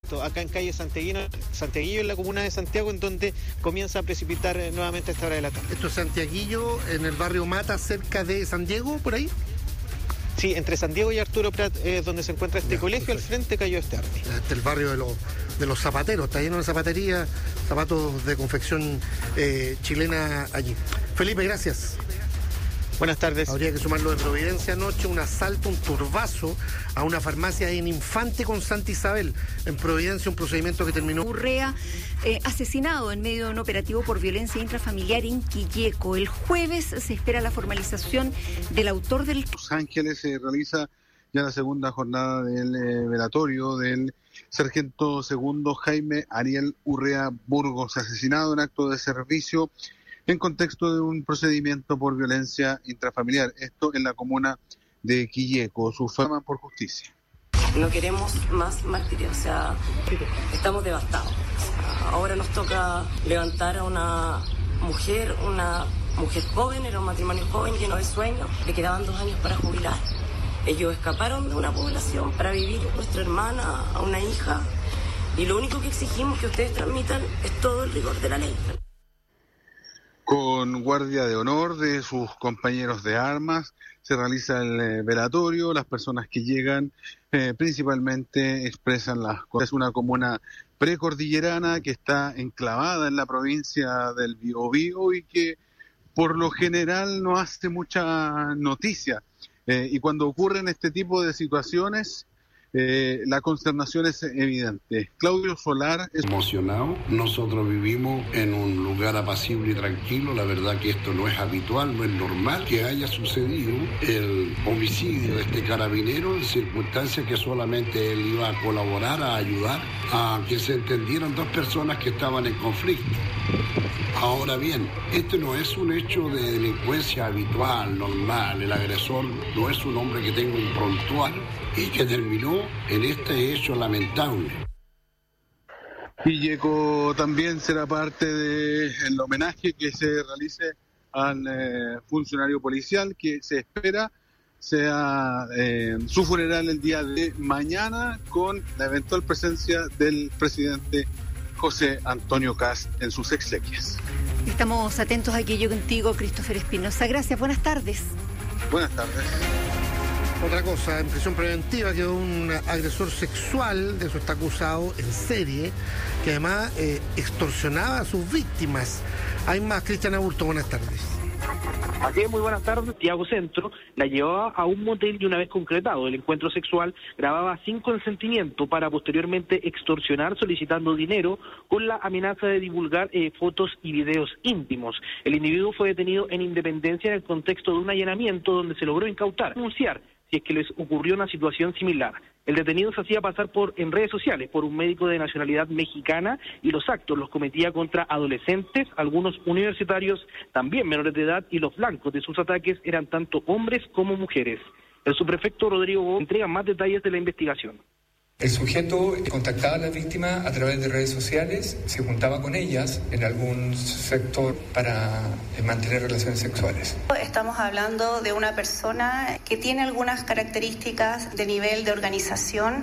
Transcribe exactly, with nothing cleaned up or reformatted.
Acá en calle Santiaguino, Santiaguillo, en la comuna de Santiago, en donde comienza a precipitar nuevamente a esta hora de la tarde. ¿Esto es Santiaguillo, en el barrio Mata, cerca de San Diego, por ahí? Sí, entre San Diego y Arturo Prat es eh, donde se encuentra este ya, colegio, perfecto. Al frente cayó este arte. Este el barrio de los, de los zapateros, está lleno de zapatería, zapatos de confección eh, chilena allí. Felipe, gracias. Buenas tardes. Habría que sumarlo de Providencia anoche, un asalto, un turbazo a una farmacia en Infante con Santa Isabel. En Providencia, un procedimiento que terminó... Urrea, eh, asesinado en medio de un operativo por violencia intrafamiliar en Quilleco. El jueves se espera la formalización del autor del... Los Ángeles se realiza ya la segunda jornada del eh, velatorio del sargento segundo Jaime Ariel Urrea Burgos, asesinado en acto de servicio en contexto de un procedimiento por violencia intrafamiliar, esto en la comuna de Quilleco. Su fama por justicia. No queremos más martirio, o sea, estamos devastados. Ahora nos toca levantar a una mujer, una mujer joven, era un matrimonio joven lleno de sueños, le quedaban dos años para jubilar. Ellos escaparon de una población para vivir nuestra hermana, a una hija, y lo único que exigimos que ustedes transmitan es todo el rigor de la ley. Con guardia de honor de sus compañeros de armas, se realiza el eh, velatorio. Las personas que llegan eh, principalmente expresan las cosas. Es una comuna precordillerana que está enclavada en la provincia del Biobío y que por lo general no hace mucha noticia. Eh, y cuando ocurren este tipo de situaciones, Eh, la consternación es evidente. Claudio Solar es emocionado. Nosotros vivimos en un lugar apacible y tranquilo. La verdad que esto no es habitual, no es normal que haya sucedido el homicidio de este carabinero en circunstancias que solamente él iba a colaborar, a ayudar a que se entendieran dos personas que estaban en conflicto. Ahora bien, esto no es un hecho de delincuencia habitual, normal. El agresor no es un hombre que tenga un prontual y que terminó en este hecho lamentable. Quilleco también será parte del homenaje que se realice al eh, funcionario policial, que se espera sea eh, su funeral el día de mañana, con la eventual presencia del presidente José Antonio Kast en sus exequias. Estamos atentos a aquello contigo, Christopher Espinosa. Gracias, buenas tardes. Buenas tardes. Otra cosa, en prisión preventiva quedó un agresor sexual, de eso está acusado en serie, que además eh, extorsionaba a sus víctimas. Hay más, Cristian Aburto, buenas tardes. Así es, muy buenas tardes. Santiago Centro la llevaba a un motel y una vez concretado el encuentro sexual, grababa sin consentimiento para posteriormente extorsionar solicitando dinero con la amenaza de divulgar eh, fotos y videos íntimos. El individuo fue detenido en Independencia en el contexto de un allanamiento donde se logró incautar, denunciar si es que les ocurrió una situación similar. El detenido se hacía pasar por en redes sociales por un médico de nacionalidad mexicana y los actos los cometía contra adolescentes, algunos universitarios, también menores de edad, y los blancos de sus ataques eran tanto hombres como mujeres. El subprefecto Rodrigo Bo entrega más detalles de la investigación. El sujeto contactaba a las víctimas a través de redes sociales, se juntaba con ellas en algún sector para mantener relaciones sexuales. Estamos hablando de una persona que tiene algunas características de nivel de organización